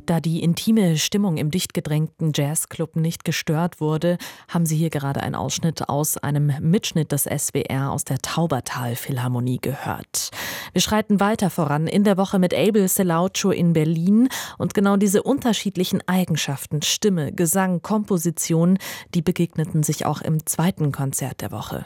Da die intime Stimmung im dicht gedrängten Jazzclub nicht gestört wurde, haben Sie hier gerade einen Ausschnitt aus einem Mitschnitt des SWR aus der Taubertal-Philharmonie gehört. Wir schreiten weiter voran in der Woche mit Abel Selaucho in Berlin und genau diese unterschiedlichen Eigenschaften, Stimme, Gesang, Komposition, die begegneten sich auch im zweiten Konzert der Woche.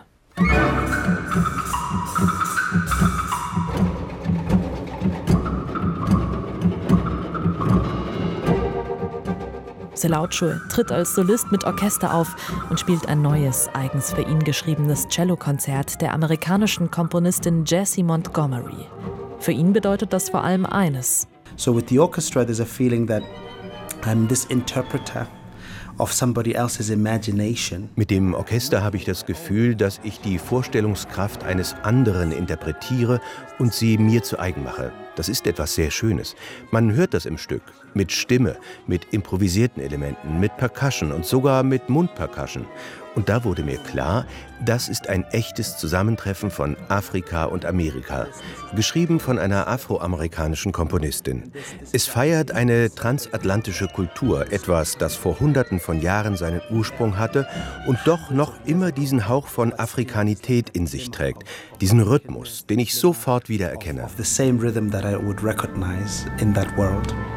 Selaucho tritt als Solist mit Orchester auf und spielt ein neues, eigens für ihn geschriebenes Cellokonzert der amerikanischen Komponistin Jessie Montgomery. Für ihn bedeutet das vor allem eines. So with the orchestra there's a feeling that I'm this interpreter of somebody else's imagination. Mit dem Orchester habe ich das Gefühl, dass ich die Vorstellungskraft eines anderen interpretiere und sie mir zu eigen mache. Das ist etwas sehr Schönes. Man hört das im Stück. Mit Stimme, mit improvisierten Elementen, mit Percussion und sogar mit Mundpercussion. Und da wurde mir klar, das ist ein echtes Zusammentreffen von Afrika und Amerika. Geschrieben von einer afroamerikanischen Komponistin. Es feiert eine transatlantische Kultur, etwas, das vor Hunderten von Jahren seinen Ursprung hatte und doch noch immer diesen Hauch von Afrikanität in sich trägt. Diesen Rhythmus, den ich sofort wiedererkenne. The same rhythm that I would recognize in that world.